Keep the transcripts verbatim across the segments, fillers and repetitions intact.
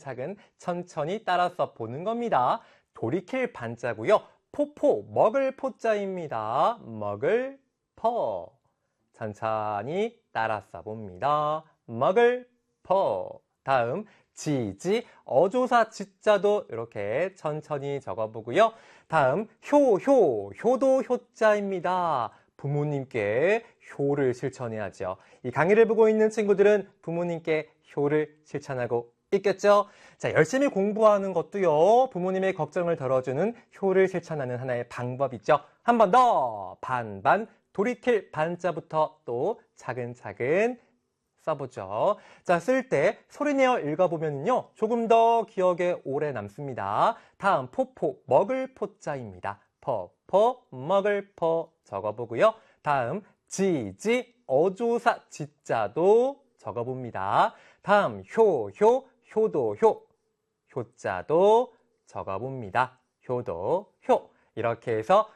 차근차근 천천히 따라서 보는 겁니다. 돌이킬 반자고요. 포포, 먹을 포자입니다. 먹을 퍼. 천천히 따라서 봅니다. 먹을 퍼. 다음 지지, 어조사 지자도 이렇게 천천히 적어보고요. 다음 효, 효, 효도 효자입니다. 부모님께 효를 실천해야죠. 이 강의를 보고 있는 친구들은 부모님께 효를 실천하고 있겠죠? 자, 열심히 공부하는 것도요, 부모님의 걱정을 덜어주는 효를 실천하는 하나의 방법이죠. 한 번 더, 반반, 돌이킬 반자부터 또 차근차근 써보죠. 자, 쓸 때 소리내어 읽어보면요, 조금 더 기억에 오래 남습니다. 다음 포포, 먹을 포자입니다. 퍼, 퍼, 먹을 퍼 적어보고요. 다음 지지, 어조사 지자도 적어봅니다. 다음 효, 효, 효도 효, 효자도 적어봅니다. 효도 효. 이렇게 해서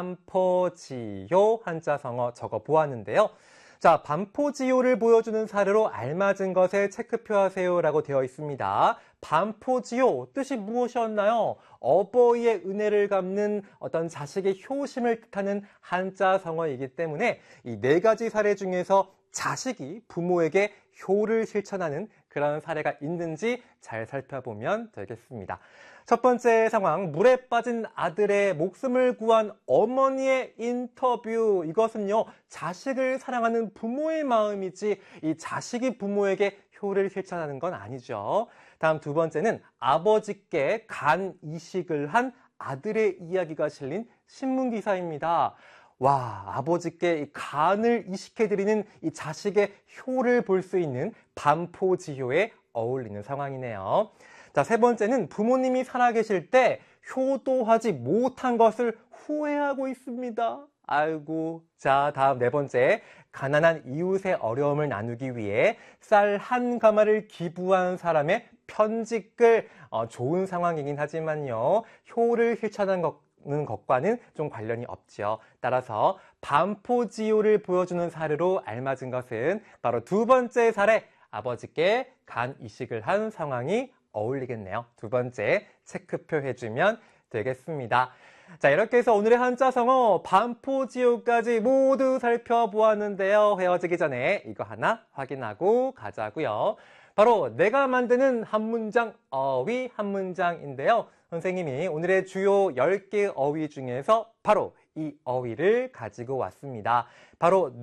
반포지효 한자성어 적어보았는데요. 자, 반포지효를 보여주는 사례로 알맞은 것에 체크표 하세요라고 되어 있습니다. 반포지효, 뜻이 무엇이었나요? 어버이의 은혜를 갚는 어떤 자식의 효심을 뜻하는 한자성어이기 때문에 이 네 가지 사례 중에서 자식이 부모에게 효를 실천하는 그런 사례가 있는지 잘 살펴보면 되겠습니다. 첫 번째 상황, 물에 빠진 아들의 목숨을 구한 어머니의 인터뷰. 이것은요, 자식을 사랑하는 부모의 마음이지 이 자식이 부모에게 효를 실천하는 건 아니죠. 다음 두 번째는 아버지께 간 이식을 한 아들의 이야기가 실린 신문기사입니다. 와, 아버지께 간을 이식해드리는 이 자식의 효를 볼 수 있는 반포지효에 어울리는 상황이네요. 자, 세 번째는 부모님이 살아계실 때 효도하지 못한 것을 후회하고 있습니다. 아이고. 자, 다음 네 번째, 가난한 이웃의 어려움을 나누기 위해 쌀 한 가마를 기부한 사람의 편지글. 어, 좋은 상황이긴 하지만요, 효를 실천한 것 는 것과는 좀 관련이 없죠. 따라서 반포지효를 보여주는 사례로 알맞은 것은 바로 두 번째 사례, 아버지께 간 이식을 한 상황이 어울리겠네요. 두 번째 체크표 해주면 되겠습니다. 자, 이렇게 해서 오늘의 한자성어 반포지효까지 모두 살펴보았는데요. 헤어지기 전에 이거 하나 확인하고 가자고요. 바로 내가 만드는 한 문장 어휘 한 문장인데요. 선생님이 오늘의 주요 열 개 어휘 중에서 바로 이 어휘를 가지고 왔습니다. 바로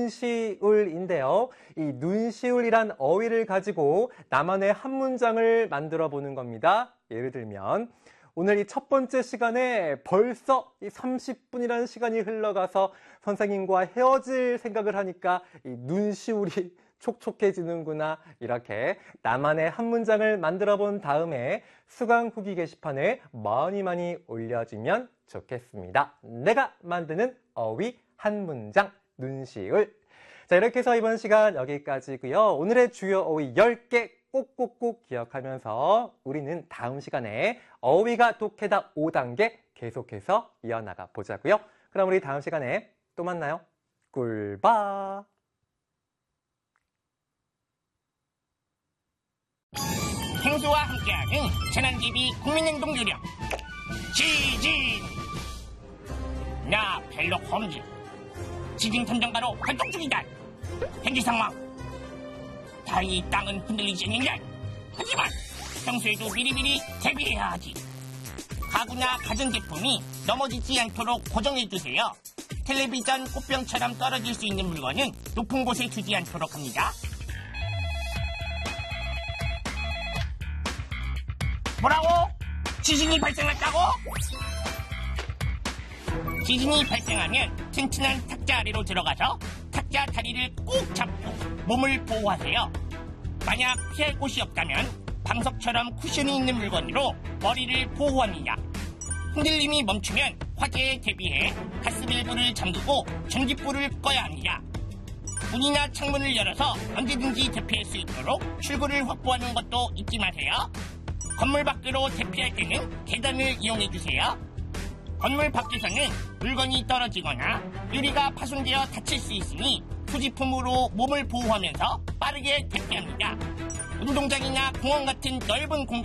눈시울인데요. 이 눈시울이란 어휘를 가지고 나만의 한 문장을 만들어 보는 겁니다. 예를 들면 오늘 이 첫 번째 시간에 벌써 이 삼십 분이라는 시간이 흘러가서 선생님과 헤어질 생각을 하니까 이 눈시울이 촉촉해지는구나. 이렇게 나만의 한 문장을 만들어 본 다음에 수강 후기 게시판에 많이 많이 올려주면 좋겠습니다. 내가 만드는 어휘 한 문장 눈시울. 자, 이렇게 해서 이번 시간 여기까지고요. 오늘의 주요 어휘 열 개 꼭꼭꼭 기억하면서 우리는 다음 시간에 어휘가 독해다 오 단계 계속해서 이어나가 보자고요. 그럼 우리 다음 시간에 또 만나요. 꿀바. 행수와 함께하는 재난기비 국민행동 요령 지진. 나 벨록 홈즈 지진 탐정가로 활동 중이다. 현지 상황, 다행히 땅은 흔들리지 않는다. 하지만 평소에도 미리미리 대비해야 하지. 가구나 가전제품이 넘어지지 않도록 고정해주세요. 텔레비전 꽃병처럼 떨어질 수 있는 물건은 높은 곳에 두지 않도록 합니다. 뭐라고? 지진이 발생했다고? 지진이 발생하면 튼튼한 탁자 아래로 들어가서 탁자 다리를 꼭 잡고 몸을 보호하세요. 만약 피할 곳이 없다면 방석처럼 쿠션이 있는 물건으로 머리를 보호합니다. 흔들림이 멈추면 화재에 대비해 가스밸브를 잠그고 전기불을 꺼야 합니다. 문이나 창문을 열어서 언제든지 대피할 수 있도록 출구를 확보하는 것도 잊지 마세요. 건물 밖으로 대피할 때는 계단을 이용해주세요. 건물 밖에서는 물건이 떨어지거나 유리가 파손되어 다칠 수 있으니 소지품으로 몸을 보호하면서 빠르게 대피합니다. 운동장이나 공원 같은 넓은 공간